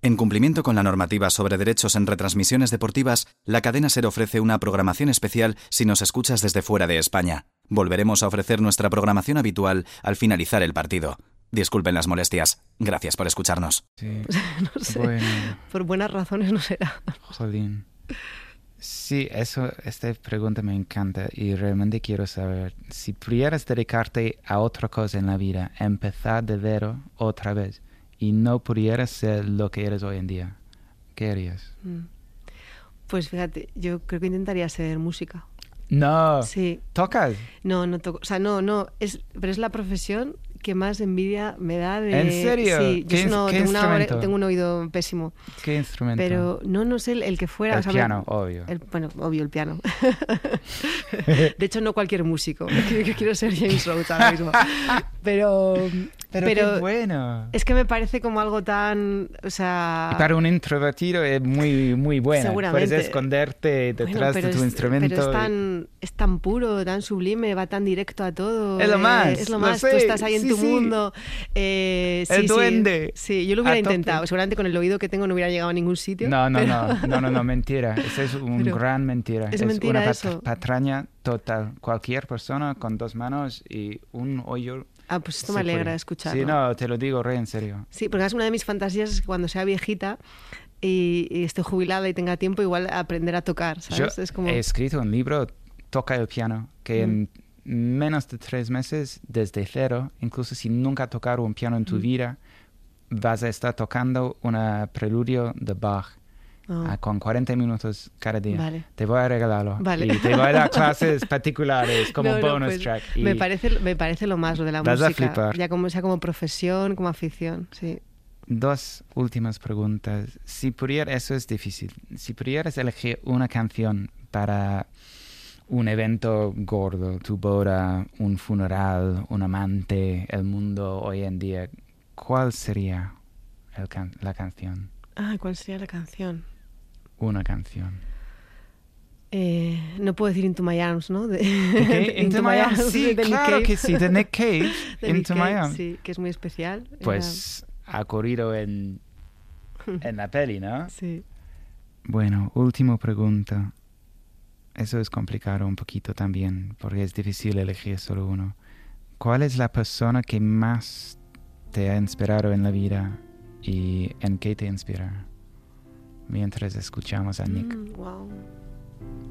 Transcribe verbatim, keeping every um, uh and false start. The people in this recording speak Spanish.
En cumplimiento con la normativa sobre derechos en retransmisiones deportivas, la cadena SER ofrece una programación especial si nos escuchas desde fuera de España. Volveremos a ofrecer nuestra programación habitual al finalizar el partido. Disculpen las molestias. Gracias por escucharnos. Sí. No sé, Bueno, por buenas razones no será. jolín. Sí, eso, esta pregunta me encanta y realmente quiero saber, si pudieras dedicarte a otra cosa en la vida, empezar de cero otra vez, y no pudieras ser lo que eres hoy en día, ¿qué harías? Pues fíjate, yo creo que intentaría ser música. No, Sí. ¿tocas? No, no toco. O sea, no, no. Es, pero es la profesión que más envidia me da de... ¿En serio? Sí, ¿Qué yo ins- no, qué tengo, una, instrumento? tengo un oído pésimo. ¿Qué instrumento? Pero no, no sé el, el que fuera. El o sea, piano, me- obvio. el- bueno, obvio, el piano. De hecho, no cualquier músico. Yo, yo quiero ser James Rhodes ahora mismo. Pero... Pero, pero qué bueno. es que me parece como algo tan... O sea... Y para un introvertido es muy, muy bueno. Seguramente. Puedes esconderte Bueno, detrás pero de tu es- instrumento. Pero es y- tan, es tan puro, tan sublime, va tan directo a todo. Es lo eh, más, Es lo lo más. sé, Tú estás ahí en sí, tu sí. mundo. eh, sí, El sí. duende. Sí, yo lo hubiera A tope. intentado. Seguramente con el oído que tengo no hubiera llegado a ningún sitio. No, no, pero- no, no, no, no, mentira. Eso es un Pero gran mentira. es mentira una pat- eso. patraña total. Cualquier persona con dos manos y un hoyo. Ah, pues esto se me alegra puede. escucharlo. Sí, no, te lo digo re en serio. Sí, porque es una de mis fantasías es que cuando sea viejita y, y esté jubilada y tenga tiempo, igual aprender a tocar, Yo ¿sabes? Es como... he escrito un libro, Toca el piano, que en menos de tres meses, desde cero, incluso si nunca has tocado un piano en tu Mm. vida, vas a estar tocando un preludio de Bach. Oh, ah, con cuarenta minutos cada día. Vale. Te voy a regalarlo. Vale. Y te voy a dar clases particulares como No, no, bonus pues, track. Y Me parece, me parece lo más lo de la Vas a música. flipar. Ya como sea como profesión, como afición, sí. dos últimas preguntas. Si pudieras, eso es difícil. Si pudieras elegir una canción para un evento gordo, tu boda, un funeral, un amante, el mundo hoy en día, ¿cuál sería el can- la canción? Ah, ¿cuál sería la canción? Una canción. Eh, no puedo decir Into My Arms, ¿no? De, ¿Qué? Into My Arms, sí, de Nick claro Cave. que sí, de Nick Cave, De Nick Into My Cave, Arms. sí, que es muy especial. Pues ha corrido en, en la peli, ¿no? Era- sí. Bueno, última pregunta. Eso es complicado un poquito también, porque es difícil elegir solo uno. ¿Cuál es la persona que más te ha inspirado en la vida y en qué te inspira? Mientras escuchamos a Nick. Mm, wow.